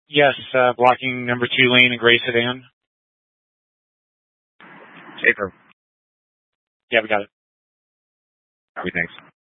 Yes, blocking number 2 lane and gray sedan. Schaefer. Yeah, we got it. Copy, thanks.